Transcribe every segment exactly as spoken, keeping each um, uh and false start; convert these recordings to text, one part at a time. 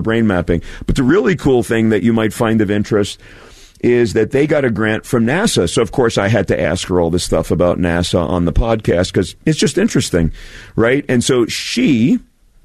brain mapping. But the really cool thing that you might find of interest is that they got a grant from NASA. So, of course, I had to ask her all this stuff about NASA on the podcast because it's just interesting, right? And so she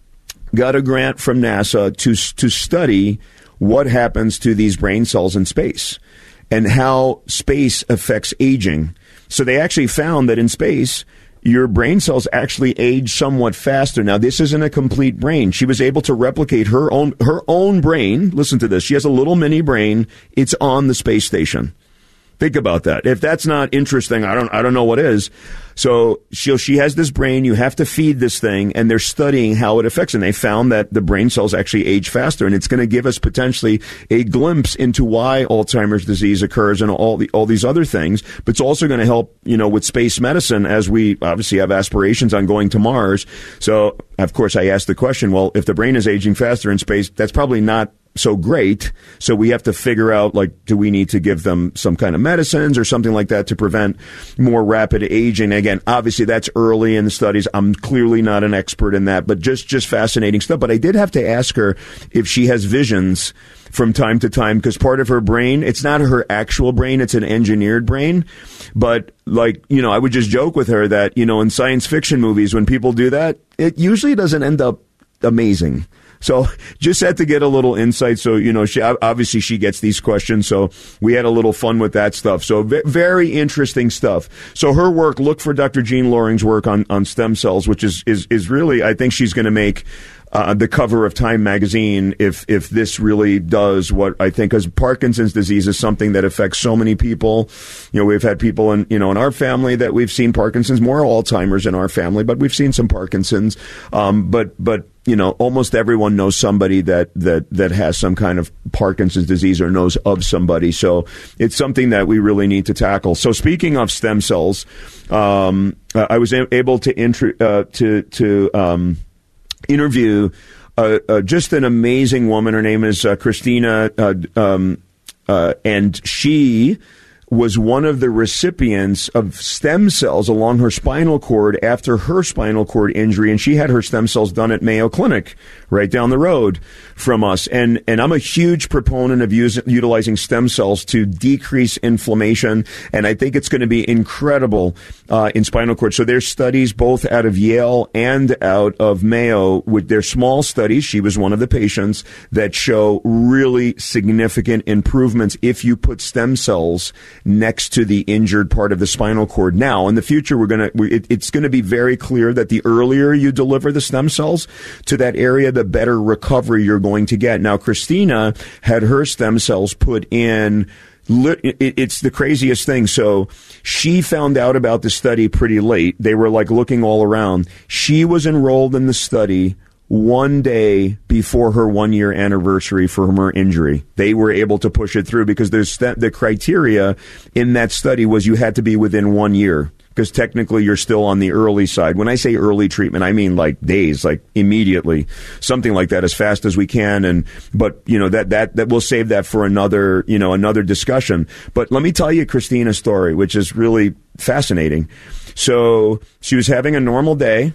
got a grant from NASA to to study what happens to these brain cells in space and how space affects aging. So they actually found that in space, your brain cells actually age somewhat faster. Now, this isn't a complete brain. She was able to replicate her own her own brain. Listen to this. She has a little mini brain. It's on the space station. Think about that. If that's not interesting, I don't I don't know what is. So she she has this brain. You have to feed this thing, and they're studying how it affects. And they found that the brain cells actually age faster, and it's going to give us potentially a glimpse into why Alzheimer's disease occurs and all the all these other things. But it's also going to help, you know, with space medicine, as we obviously have aspirations on going to Mars. So, of course, I asked the question, well, if the brain is aging faster in space, that's probably not so great. So we have to figure out, like, do we need to give them some kind of medicines or something like that to prevent more rapid aging? Again, obviously that's early in the studies. I'm clearly not an expert in that, but just, just fascinating stuff. But I did have to ask her if she has visions from time to time, because part of her brain, it's not her actual brain, it's an engineered brain. But, like, you know, I would just joke with her that, you know, in science fiction movies, when people do that, it usually doesn't end up amazing. So just had to get a little insight. So, you know, she, obviously she gets these questions. So we had a little fun with that stuff. So v- very interesting stuff. So her work, look for Doctor Jean Loring's work on, on stem cells, which is, is, is really, I think she's going to make Uh, the cover of Time magazine if if this really does what I think, because Parkinson's disease is something that affects so many people. You know, we've had people in, you know, in our family that we've seen Parkinson's, more Alzheimer's in our family, but we've seen some Parkinson's. Um, but, but, you know, almost everyone knows somebody that, that, that has some kind of Parkinson's disease or knows of somebody. So it's something that we really need to tackle. So speaking of stem cells, um, I was a- able to, intro, uh, to, to, um, interview uh, uh, just an amazing woman. Her name is uh, Christina, uh, um, uh, and she was one of the recipients of stem cells along her spinal cord after her spinal cord injury, and she had her stem cells done at Mayo Clinic right down the road from us. And and I'm a huge proponent of using, utilizing stem cells to decrease inflammation, and I think it's going to be incredible uh, in spinal cord. So there's studies both out of Yale and out of Mayo with their small studies. She was one of the patients that show really significant improvements if you put stem cells next to the injured part of the spinal cord. Now, in the future, we're going to, it, it's going to be very clear that the earlier you deliver the stem cells to that area, the better recovery you're going to get. Now, Christina had her stem cells put in. It's the craziest thing. So she found out about the study pretty late. They were like looking all around. She was enrolled in the study one day before her one-year anniversary from her injury. They were able to push it through because there's st- the criteria in that study was you had to be within one year, because technically you're still on the early side. When I say early treatment, I mean like days, like immediately, something like that, as fast as we can. And but you know that that that we'll save that for another you know another discussion. But let me tell you Christina's story, which is really fascinating. So she was having a normal day,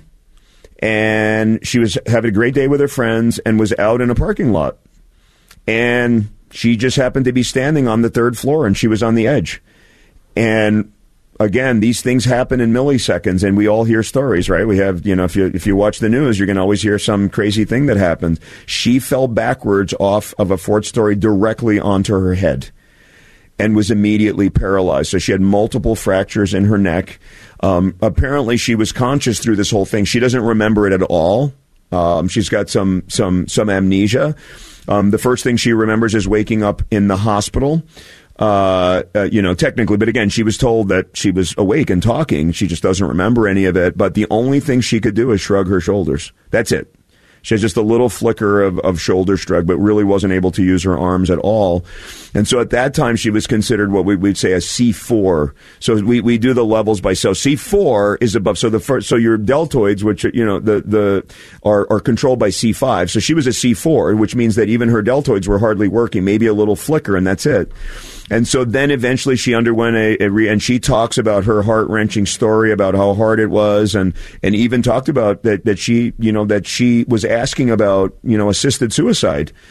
and she was having a great day with her friends and was out in a parking lot. And she just happened to be standing on the third floor, and she was on the edge. And again, these things happen in milliseconds, and we all hear stories, right? We have, you know, if you if you watch the news, you're going to always hear some crazy thing that happened. She fell backwards off of a fourth story directly onto her head and was immediately paralyzed. So she had multiple fractures in her neck. Um, apparently, she was conscious through this whole thing. She doesn't remember it at all. Um, she's got some some some amnesia. Um, the first thing she remembers is waking up in the hospital. Uh, uh, you know, technically, but again, she was told that she was awake and talking. She just doesn't remember any of it. But the only thing she could do is shrug her shoulders. That's it. She has just a little flicker of, of shoulder shrug, but really wasn't able to use her arms at all. And so at that time, she was considered what we, we'd say a C four. So we, we do the levels by cell. C four is above. So the first, so your deltoids, which, you know, the, the, are, are controlled by C five. So she was a C four, which means that even her deltoids were hardly working, maybe a little flicker, and that's it. And so then eventually she underwent a, a re, and she talks about her heart-wrenching story about how hard it was, and, and even talked about that, that she, you know, that she was asking about, you know, assisted suicide